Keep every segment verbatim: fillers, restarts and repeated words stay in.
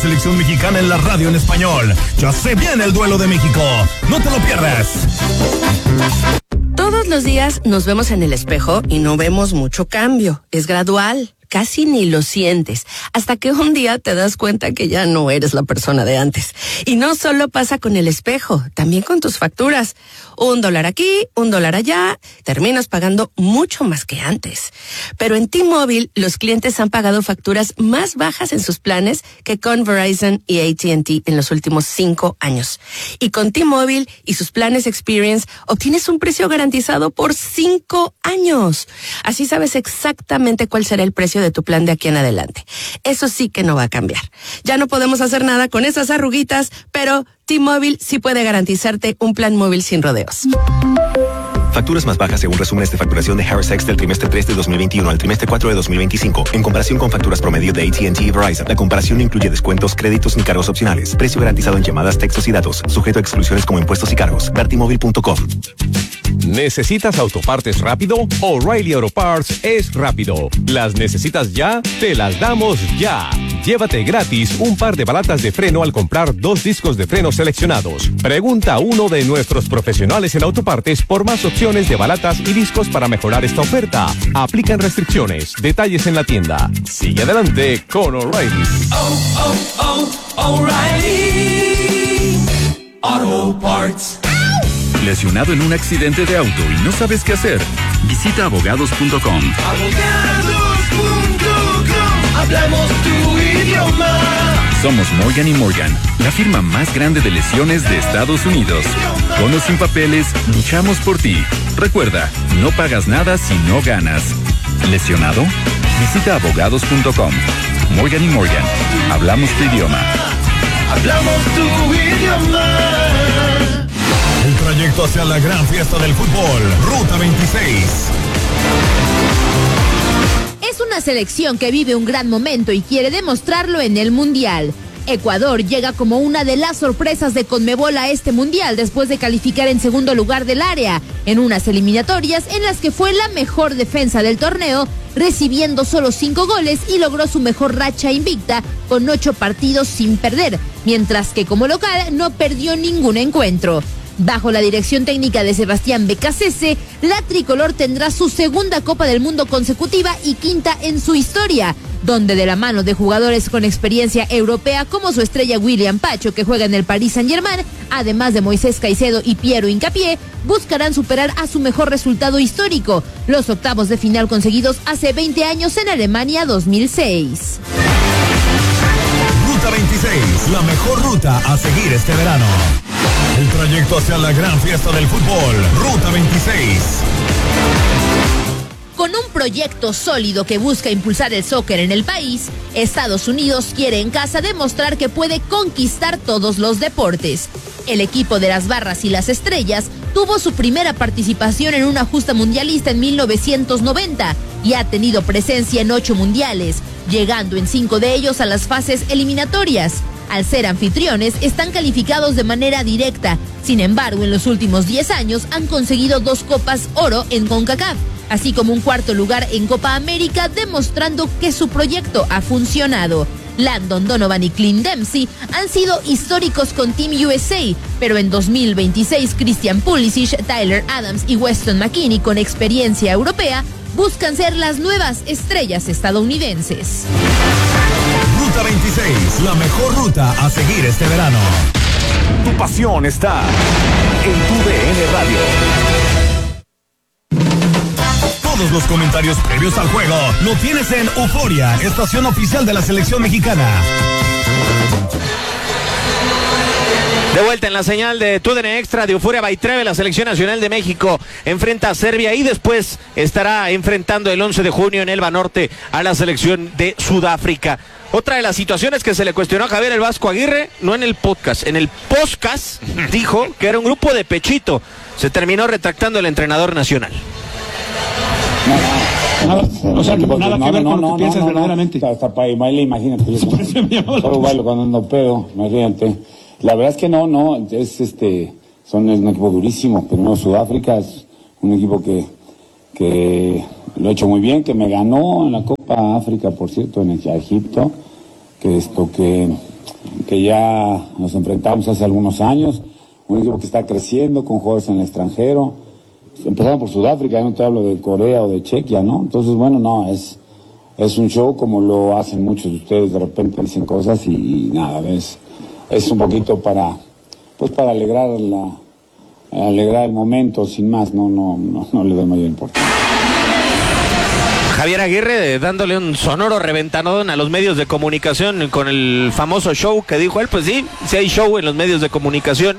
Selección mexicana en la radio en español. Ya se viene el duelo de México. No te lo pierdas. Todos los días nos vemos en el espejo y no vemos mucho cambio. Es gradual. Casi ni lo sientes, hasta que un día te das cuenta que ya no eres la persona de antes. Y no solo pasa con el espejo, también con tus facturas. Un dólar aquí, un dólar allá, terminas pagando mucho más que antes. Pero en T-Mobile, los clientes han pagado facturas más bajas en sus planes que con Verizon y A T and T en los últimos cinco años. Y con T-Mobile y sus planes Experience, obtienes un precio garantizado por cinco años. Así sabes exactamente cuál será el precio de tu plan de aquí en adelante. Eso sí que no va a cambiar. Ya no podemos hacer nada con esas arruguitas, pero T-Mobile sí puede garantizarte un plan móvil sin rodeos. Facturas más bajas según resúmenes de facturación de Harris X del trimestre tres de dos mil veintiuno al trimestre cuatro de dos mil veinticinco. En comparación con facturas promedio de A T and T y Verizon, la comparación no incluye descuentos, créditos ni cargos opcionales. Precio garantizado en llamadas, textos y datos. Sujeto a exclusiones como impuestos y cargos. ver t mobile punto com. ¿Necesitas autopartes rápido? O'Reilly Auto Parts es rápido. ¿Las necesitas ya? Te las damos ya. Llévate gratis un par de balatas de freno al comprar dos discos de freno seleccionados. Pregunta a uno de nuestros profesionales en autopartes por más opciones de balatas y discos para mejorar esta oferta. Aplican restricciones. Detalles en la tienda. Sigue adelante con O'Reilly. Oh, oh, oh, O'Reilly Auto Parts. ¿Lesionado en un accidente de auto y no sabes qué hacer? Visita abogados punto com. Abogados punto com. Hablamos tu idioma. Somos Morgan y Morgan, la firma más grande de lesiones de Estados Unidos. Con o sin papeles, luchamos por ti. Recuerda, no pagas nada si no ganas. ¿Lesionado? Visita abogados punto com. Morgan y Morgan, hablamos tu idioma. Hablamos tu idioma. El trayecto hacia la gran fiesta del fútbol, Ruta veintiséis. Es una selección que vive un gran momento y quiere demostrarlo en el Mundial. Ecuador llega como una de las sorpresas de Conmebol a este Mundial después de calificar en segundo lugar del área, en unas eliminatorias en las que fue la mejor defensa del torneo, recibiendo solo cinco goles y logró su mejor racha invicta con ocho partidos sin perder, mientras que como local no perdió ningún encuentro. Bajo la dirección técnica de Sebastián Becasese, la tricolor tendrá su segunda Copa del Mundo consecutiva y quinta en su historia, donde de la mano de jugadores con experiencia europea como su estrella William Pacho, que juega en el Paris Saint-Germain, además de Moisés Caicedo y Piero Hincapié, buscarán superar a su mejor resultado histórico, los octavos de final conseguidos hace veinte años en Alemania dos mil seis. Ruta veintiséis, la mejor ruta a seguir este verano. El trayecto hacia la gran fiesta del fútbol, Ruta veintiséis. Con un proyecto sólido que busca impulsar el soccer en el país, Estados Unidos quiere en casa demostrar que puede conquistar todos los deportes. El equipo de las Barras y las Estrellas tuvo su primera participación en una justa mundialista en mil novecientos noventa y ha tenido presencia en ocho mundiales, llegando en cinco de ellos a las fases eliminatorias. Al ser anfitriones, están calificados de manera directa. Sin embargo, en los últimos diez años han conseguido dos Copas Oro en CONCACAF, así como un cuarto lugar en Copa América, demostrando que su proyecto ha funcionado. Landon Donovan y Clint Dempsey han sido históricos con Team U S A, pero en dos mil veintiséis Christian Pulisic, Tyler Adams y Weston McKennie, con experiencia europea, buscan ser las nuevas estrellas estadounidenses. Ruta veintiséis, la mejor ruta a seguir este verano. Tu pasión está en tu D N Radio. Todos los comentarios previos al juego lo tienes en Euforia, estación oficial de la selección mexicana. De vuelta en la señal de Tu D N Extra de Euforia by Treve, la selección nacional de México enfrenta a Serbia y después estará enfrentando el once de junio en Elba Norte a la selección de Sudáfrica. Otra de las situaciones que se le cuestionó a Javier el Vasco Aguirre, no en el podcast, en el podcast, dijo que era un grupo de pechito. Se terminó retractando el entrenador nacional. Nada, o sea, que nada que ver con lo que piensas verdaderamente. Hasta para baile, imagínate. Solo bailo cuando ando pedo, imagínate. La verdad es que no, no, es este, son es un equipo durísimo. Primero Sudáfrica es un equipo que, que lo ha hecho muy bien, que me ganó en la Copa África, por cierto, en el Egipto, que esto que que ya nos enfrentamos hace algunos años, un equipo que está creciendo con jugadores en el extranjero. Empezaron por Sudáfrica, ya no te hablo de Corea o de Chequia, ¿no? Entonces, bueno, no, es, es un show como lo hacen muchos de ustedes, de repente dicen cosas y, y nada, es, es un poquito para, pues para alegrar la, alegrar el momento, sin más, no, no, no, no le doy mayor importancia. Javier Aguirre dándole un sonoro reventanón a los medios de comunicación con el famoso show que dijo él. Pues sí, sí hay show en los medios de comunicación,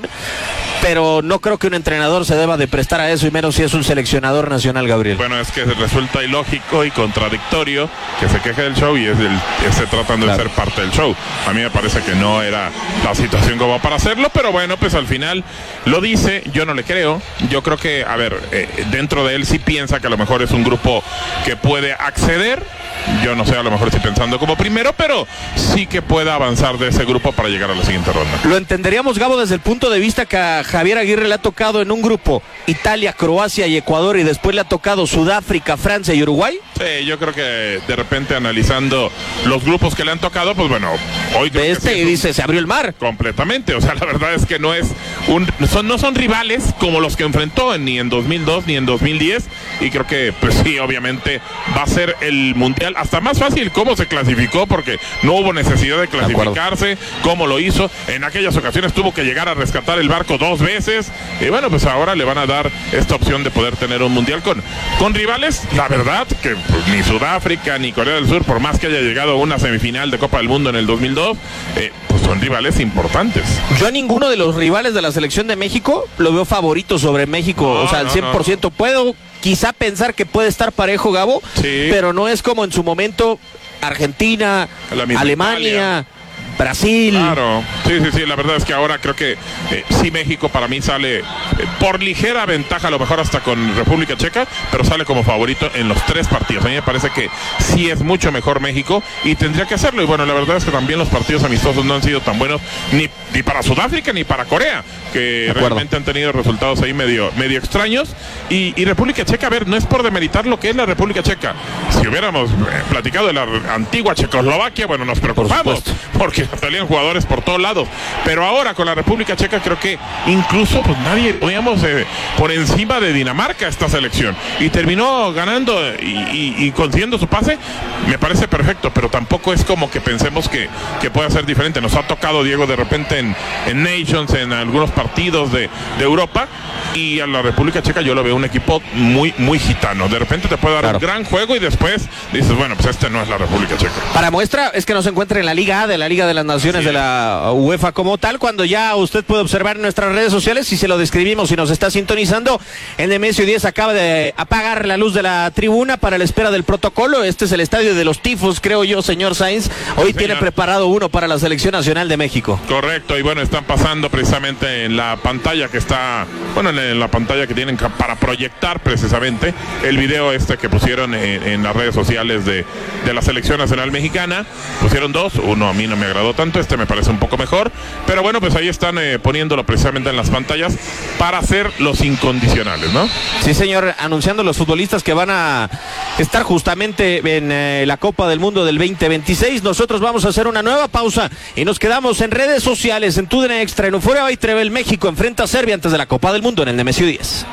pero no creo que un entrenador se deba de prestar a eso, y menos si es un seleccionador nacional, Gabriel. Bueno, es que resulta ilógico y contradictorio que se queje del show y es el, esté tratando claro. de ser parte del show. A mí me parece que no era la situación como para hacerlo, pero bueno, pues al final lo dice, yo no le creo. Yo creo que, a ver, eh, dentro de él sí piensa que a lo mejor es un grupo que puede acceder. Yo no sé, a lo mejor estoy pensando como primero, pero sí que pueda avanzar de ese grupo para llegar a la siguiente ronda. Lo entenderíamos, Gabo, desde el punto de vista que a Javier Aguirre le ha tocado en un grupo Italia, Croacia y Ecuador, y después le ha tocado Sudáfrica, Francia y Uruguay. Sí, yo creo que de repente analizando los grupos que le han tocado, pues bueno, hoy creo de que este sí y un... dice, se abrió el mar. Completamente, o sea, la verdad es que no es un, son, no son rivales como los que enfrentó ni en dos mil dos ni en dos mil diez, y creo que pues sí, obviamente va a ser el mundial hasta más fácil cómo se clasificó, porque no hubo necesidad de clasificarse, de cómo lo hizo. En aquellas ocasiones tuvo que llegar a rescatar el barco dos veces, y bueno, pues ahora le van a dar esta opción de poder tener un mundial con, con rivales, la verdad, que pues, ni Sudáfrica ni Corea del Sur, por más que haya llegado a una semifinal de Copa del Mundo en el dos mil dos, eh, pues son rivales importantes. Yo a ninguno de los rivales de la selección de México lo veo favorito sobre México, no, o sea, al no, cien por ciento. No. Puedo quizá pensar que puede estar parejo, Gabo, sí, pero no es como en su momento Argentina, Alemania, Italia, Brasil. Claro, sí, sí, sí, la verdad es que ahora creo que eh, sí, México para mí sale eh, por ligera ventaja, a lo mejor hasta con República Checa, pero sale como favorito en los tres partidos. A mí me parece que sí es mucho mejor México y tendría que hacerlo, y bueno, la verdad es que también los partidos amistosos no han sido tan buenos ni, ni para Sudáfrica ni para Corea, que realmente han tenido resultados ahí medio, medio extraños, y, y República Checa, a ver, no es por demeritar lo que es la República Checa. Si hubiéramos eh, platicado de la antigua Checoslovaquia, bueno, nos preocupamos, por porque salían jugadores por todos lados, pero ahora con la República Checa creo que incluso pues nadie podíamos eh, por encima de Dinamarca esta selección, y terminó ganando y, y, y consiguiendo su pase. Me parece perfecto, pero tampoco es como que pensemos que, que pueda ser diferente. Nos ha tocado, Diego, de repente en, en Nations, en algunos partidos de, de Europa, y a la República Checa yo lo veo un equipo muy, muy gitano. De repente te puede dar claro. un gran juego y después dices, bueno, pues este no es la República Checa. Para muestra es que no se encuentra en la Liga A de la Liga de las Naciones sí. de la UEFA como tal, cuando ya usted puede observar en nuestras redes sociales, si se lo describimos y nos está sintonizando, el Nemesio diez acaba de apagar la luz de la tribuna para la espera del protocolo. Este es el estadio de los tifos, creo yo, señor Sainz. Hoy sí, tiene preparado uno para la Selección Nacional de México. Correcto, y bueno, están pasando precisamente en la pantalla que está, bueno, en la pantalla que tienen para proyectar precisamente el video este que pusieron en, en las redes sociales de, de la Selección Nacional Mexicana. Pusieron dos, uno a mí no me agradó tanto, este me parece un poco mejor, pero bueno, pues ahí están eh, poniéndolo precisamente en las pantallas para hacer los incondicionales, ¿no? Sí, señor, anunciando los futbolistas que van a estar justamente en eh, la Copa del Mundo del veinte veintiséis. Nosotros vamos a hacer una nueva pausa y nos quedamos en redes sociales, en TUDN Extra, en Euphoria By Trevel. México enfrenta a Serbia antes de la Copa del Mundo en el Nemesio diez.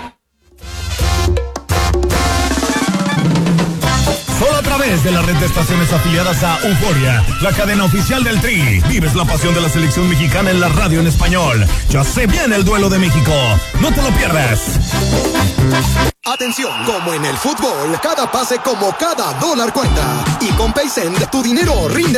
Solo a través de la red de estaciones afiliadas a Euphoria, la cadena oficial del Tri. Vives la pasión de la selección mexicana en la radio en español. Ya se viene el duelo de México. No te lo pierdas. Atención, como en el fútbol, cada pase como cada dólar cuenta. Y con PaySend, tu dinero rinde